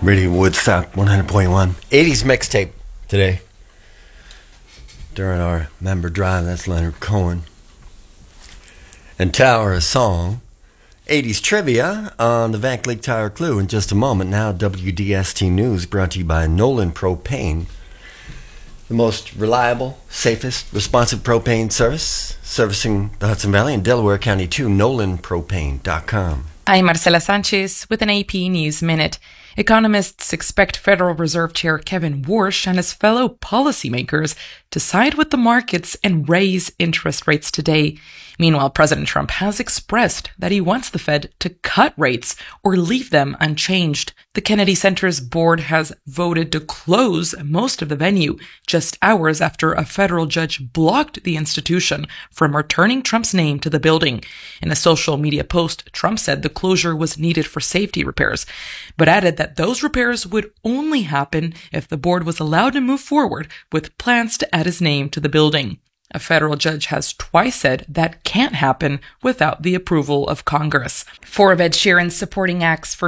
Radio Woodstock 100.1. 80s mixtape today. During our member drive, that's Leonard Cohen. And Tower, a song. 80s trivia on the Vac Lake Tire Clue in just a moment. Now, WDST News brought to you by Nolan Propane. The most reliable, safest, responsive propane service, servicing the Hudson Valley and Delaware County too. NolanPropane.com. I'm Marcela Sanchez with an AP News Minute. Economists expect Federal Reserve Chair Kevin Warsh and his fellow policymakers to side with the markets and raise interest rates today. Meanwhile, President Trump has expressed that he wants the Fed to cut rates or leave them unchanged. The Kennedy Center's board has voted to close most of the venue just hours after a federal judge blocked the institution from returning Trump's name to the building. In a social media post, Trump said the closure was needed for safety repairs, but added that those repairs would only happen if the board was allowed to move forward with plans to add his name to the building. A federal judge has twice said that can't happen without the approval of Congress. Four of Ed Sheeran's supporting acts for